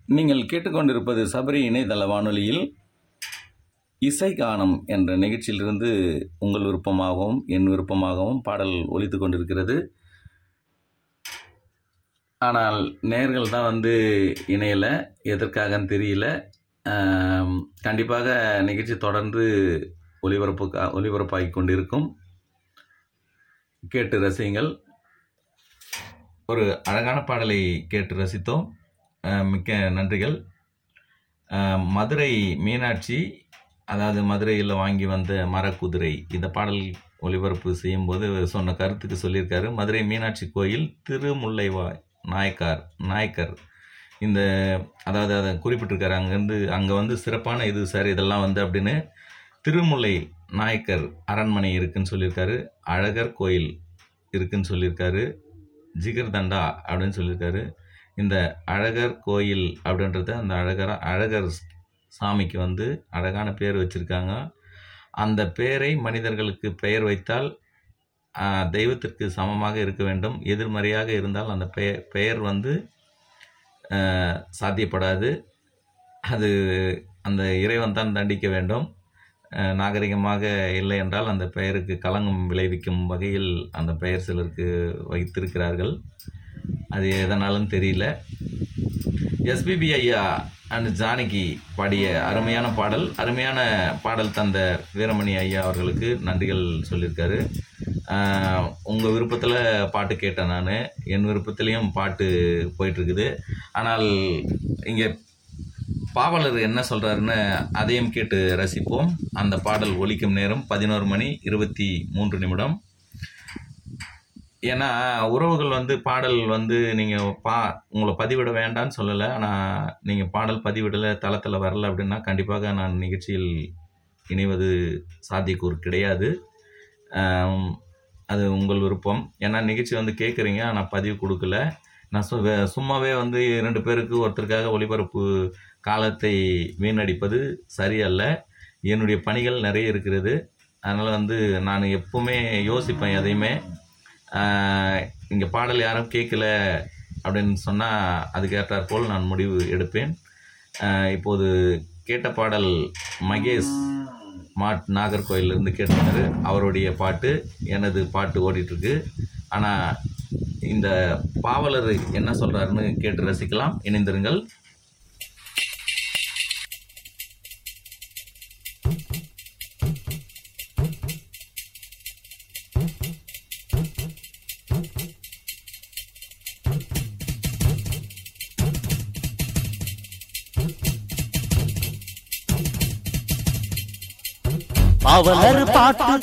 நீங்கள் கேட்டுக்கொண்டிருப்பது சபரி இணையதள வானொலியில் இசை கானம் என்ற நிகழ்ச்சியிலிருந்து உங்கள் விருப்பமாகவும் என் விருப்பமாகவும் பாடல் ஒலித்து கொண்டிருக்கிறது. ஆனால் நேயர்கள் தான் இணையலை, எதற்காகன்னு தெரியல. கண்டிப்பாக நிகழ்ச்சி தொடர்ந்து ஒலிபரப்பாகி கொண்டிருக்கும். கேட்டு ரசியுங்கள். ஒரு அழகான பாடலை கேட்டு ரசித்தோம். மிக்க நன்றிகள். மதுரை மீனாட்சி, அதாவது மதுரையில் வாங்கி வந்த மரக்குதிரை, இந்த பாடல் ஒளிபரப்பு செய்யும்போது சொன்ன கருத்துக்கு சொல்லியிருக்காரு. மதுரை மீனாட்சி கோயில் திருமுல்லைவாய் நாயக்கர் இந்த அதாவது அதை குறிப்பிட்டிருக்காரு. அங்கே சிறப்பான இது சார் இதெல்லாம் அப்படின்னு திருமுல்லை நாயக்கர் அரண்மனை இருக்குன்னு சொல்லியிருக்காரு. அழகர் கோயில் இருக்குன்னு சொல்லியிருக்காரு. ஜிகர்தண்டா அப்படின்னு சொல்லியிருக்காரு. இந்த அழகர் கோயில் அப்படின்றத அந்த அழகர் சாமிக்கு அழகான பேர் வச்சுருக்காங்க. அந்த பேரை மனிதர்களுக்கு பெயர் வைத்தால் தெய்வத்திற்கு சமமாக இருக்க வேண்டும். எதிர்மறையாக இருந்தால் அந்த பெயர் சாத்தியப்படாது. அது அந்த இறைவன் தான் தண்டிக்க வேண்டும். நாகரிகமாக இல்லை என்றால் அந்த பெயருக்கு களங்கம் விளைவிக்கும் வகையில் அந்த பெயர் சிலருக்கு வைத்திருக்கிறார்கள். அது எதனாலும் தெரியல. எஸ்பிபி ஐயா அண்ட் ஜானகி பாடிய அருமையான பாடல் தந்த வீரமணி ஐயா அவர்களுக்கு நன்றிகள் சொல்லியிருக்காரு. உங்கள் விருப்பத்தில் பாட்டு கேட்டேன், நான் என் விருப்பத்திலையும் பாட்டு போயிட்டுருக்குது. ஆனால் இங்கே பாவலர் என்ன சொல்கிறாருன்னு அதையும் கேட்டு ரசிப்போம். அந்த பாடல் ஒலிக்கும் நேரம் 11:23. ஏன்னா உறவுகள் பாடல் நீங்கள் உங்களை பதிவிட வேண்டான்னு சொல்லலை. ஆனால் நீங்கள் பாடல் பதிவிடலை, தளத்தில் வரல அப்படின்னா கண்டிப்பாக நான் நிகழ்ச்சியில் இணைவது சாத்தியக்கூறு கிடையாது. அது உங்கள் விருப்பம். ஏன்னா நிகழ்ச்சி கேட்குறீங்க, ஆனால் பதிவு கொடுக்கல. நான் சும்மாவே 2 பேருக்கு ஒருத்தருக்காக ஒளிபரப்பு காலத்தை வீணடிப்பது சரியல்ல. என்னுடைய பணிகள் நிறைய இருக்கிறது. அதனால் நான் எப்பவுமே யோசிப்பேன் எதையுமே. இங்கே பாடல் யாரும் கேட்கல அப்படின்னு சொன்னால் அதுக்கேற்றாற் போல் நான் முடிவு எடுப்பேன். இப்போது கேட்ட பாடல் மகேஷ் நாகர்கோயிலிருந்து கேட்டிருந்தாரு. அவருடைய பாட்டு, எனது பாட்டு ஓடிட்டுருக்கு. ஆனால் இந்த பாவலர் என்ன சொல்கிறாருன்னு கேட்டு ரசிக்கலாம். இணைந்திருங்கள். பாவலர் பாட்டு